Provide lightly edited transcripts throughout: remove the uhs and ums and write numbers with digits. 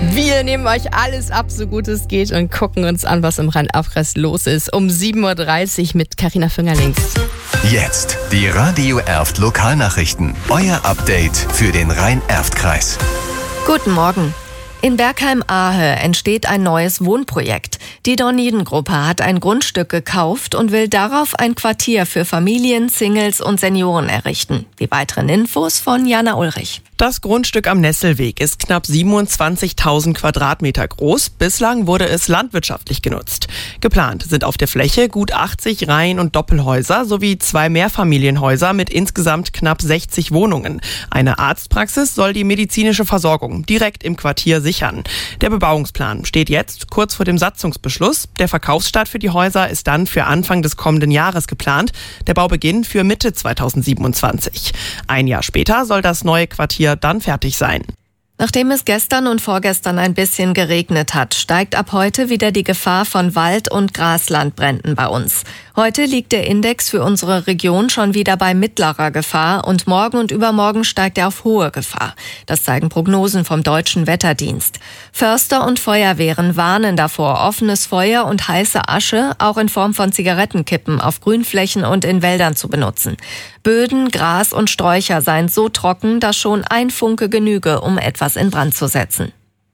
Wir nehmen euch alles ab, so gut es geht, und gucken uns an, was im Rhein-Erft-Kreis los ist. Um 7.30 Uhr mit Carina Füngerlings. Jetzt die Radio Erft Lokalnachrichten. Euer Update für den Rhein-Erft-Kreis. Guten Morgen. In Bergheim-Ahe entsteht ein neues Wohnprojekt. Die Dorniden-Gruppe hat ein Grundstück gekauft und will darauf ein Quartier für Familien, Singles und Senioren errichten. Die weiteren Infos von Jana Ulrich. Das Grundstück am Nesselweg ist knapp 27.000 Quadratmeter groß. Bislang wurde es landwirtschaftlich genutzt. Geplant sind auf der Fläche gut 80 Reihen- und Doppelhäuser sowie 2 Mehrfamilienhäuser mit insgesamt knapp 60 Wohnungen. Eine Arztpraxis soll die medizinische Versorgung direkt im Quartier sichern. Der Bebauungsplan steht jetzt kurz vor dem Satzungsbeschluss. Der Verkaufsstart für die Häuser ist dann für Anfang des kommenden Jahres geplant. Der Baubeginn für Mitte 2027. Ein Jahr später soll das neue Quartier dann fertig sein. Nachdem es gestern und vorgestern ein bisschen geregnet hat, steigt ab heute wieder die Gefahr von Wald- und Graslandbränden bei uns. Heute liegt der Index für unsere Region schon wieder bei mittlerer Gefahr und morgen und übermorgen steigt er auf hohe Gefahr. Das zeigen Prognosen vom Deutschen Wetterdienst. Förster und Feuerwehren warnen davor, offenes Feuer und heiße Asche auch in Form von Zigarettenkippen auf Grünflächen und in Wäldern zu benutzen. Böden, Gras und Sträucher seien so trocken, dass schon ein Funke genüge, um etwas in Brand zu setzen.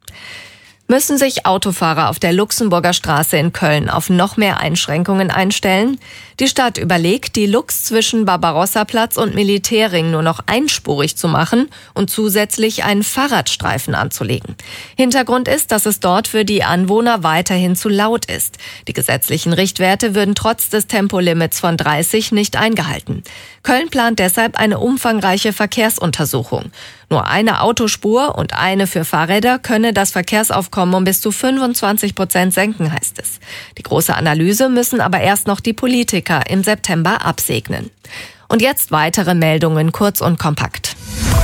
Müssen sich Autofahrer auf der Luxemburger Straße in Köln auf noch mehr Einschränkungen einstellen? Die Stadt überlegt, die Lux zwischen Barbarossa-Platz und Militärring nur noch einspurig zu machen und zusätzlich einen Fahrradstreifen anzulegen. Hintergrund ist, dass es dort für die Anwohner weiterhin zu laut ist. Die gesetzlichen Richtwerte würden trotz des Tempolimits von 30 nicht eingehalten. Köln plant deshalb eine umfangreiche Verkehrsuntersuchung. Nur eine Autospur und eine für Fahrräder könne das Verkehrsaufkommen um bis zu 25% senken, heißt es. Die große Analyse müssen aber erst noch die Politiker im September absegnen. Und jetzt weitere Meldungen, kurz und kompakt.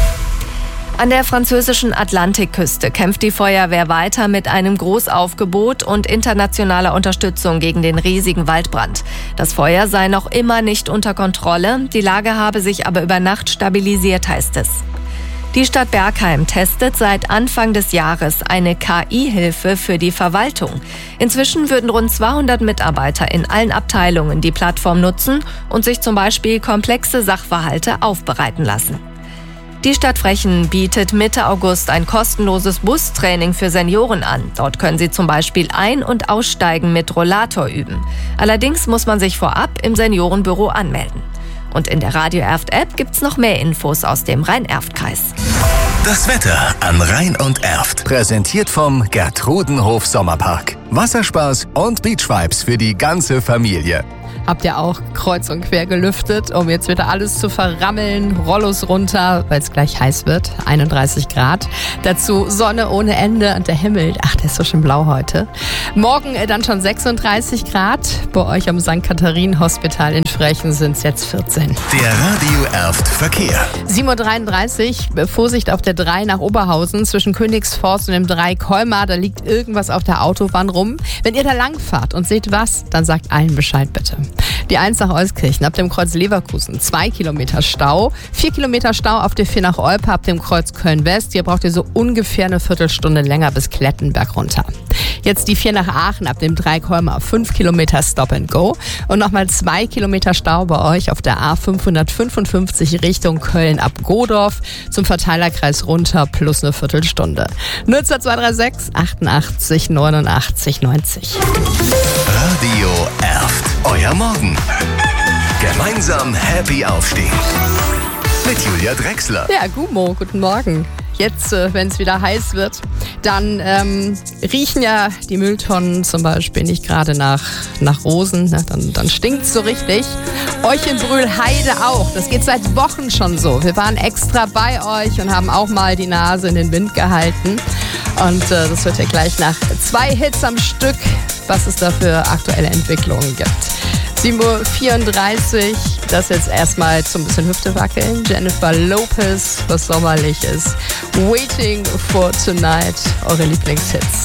An der französischen Atlantikküste kämpft die Feuerwehr weiter mit einem Großaufgebot und internationaler Unterstützung gegen den riesigen Waldbrand. Das Feuer sei noch immer nicht unter Kontrolle, die Lage habe sich aber über Nacht stabilisiert, heißt es. Die Stadt Bergheim testet seit Anfang des Jahres eine KI-Hilfe für die Verwaltung. Inzwischen würden rund 200 Mitarbeiter in allen Abteilungen die Plattform nutzen und sich zum Beispiel komplexe Sachverhalte aufbereiten lassen. Die Stadt Frechen bietet Mitte August ein kostenloses Bustraining für Senioren an. Dort können sie zum Beispiel Ein- und Aussteigen mit Rollator üben. Allerdings muss man sich vorab im Seniorenbüro anmelden. Und in der Radio Erft App gibt's noch mehr Infos aus dem Rhein-Erft-Kreis. Das Wetter an Rhein und Erft. Präsentiert vom Gertrudenhof Sommerpark. Wasserspaß und Beachvibes für die ganze Familie. Habt ihr auch kreuz und quer gelüftet, um jetzt wieder alles zu verrammeln? Rollos runter, weil es gleich heiß wird. 31 Grad. Dazu Sonne ohne Ende und der Himmel, ach, der ist so schön blau heute. Morgen dann schon 36 Grad. Bei euch am St. Katharinen-Hospital in Frechen sind es jetzt 14. Der Radio Erft Verkehr. 7.33 Uhr, Vorsicht auf der 3 nach Oberhausen zwischen Königsforst und dem 3 Colmar. Da liegt irgendwas auf der Autobahn rum. Wenn ihr da langfahrt und seht was, dann sagt allen Bescheid bitte. Die 1 nach Euskirchen ab dem Kreuz Leverkusen, 2 Kilometer Stau, 4 Kilometer Stau auf der 4 nach Olpe ab dem Kreuz Köln-West. Hier braucht ihr so ungefähr eine Viertelstunde länger bis Klettenberg runter. Jetzt die 4 nach Aachen ab dem 3 Colmar, 5 Kilometer Stop and Go und nochmal 2 Kilometer Stau bei euch auf der A555 Richtung Köln ab Godorf zum Verteilerkreis runter plus eine Viertelstunde. Nutzer 236 88 89 90. Radio Erft. Euer Morgen. Gemeinsam happy aufstehen. Mit Julia Drechsler. Ja, guten Morgen. Jetzt, wenn es wieder heiß wird, dann riechen ja die Mülltonnen zum Beispiel nicht gerade nach Rosen. Ne? Dann stinkt es so richtig. Euch in Brühlheide auch. Das geht seit Wochen schon so. Wir waren extra bei euch und haben auch mal die Nase in den Wind gehalten. Und das wird ja gleich nach 2 Hits am Stück, was es da für aktuelle Entwicklungen gibt. 7.34 Uhr, das jetzt erstmal zum bisschen Hüfte wackeln. Jennifer Lopez, was sommerlich ist. Waiting for Tonight, eure Lieblingshits.